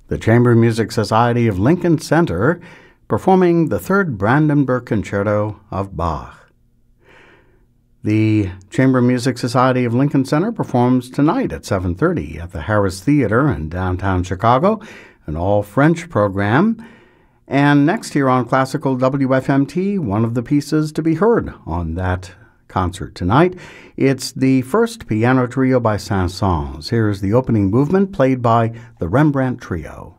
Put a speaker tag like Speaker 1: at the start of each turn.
Speaker 1: the Chamber Music Society of Lincoln Center performing the Third Brandenburg Concerto of Bach. The Chamber Music Society of Lincoln Center performs tonight at 7:30 at the Harris Theater in downtown Chicago, an all-French program. And next here on Classical WFMT, one of the pieces to be heard on that concert tonight, it's the first piano trio by Saint-Saëns. Here's the opening movement played by the Rembrandt Trio.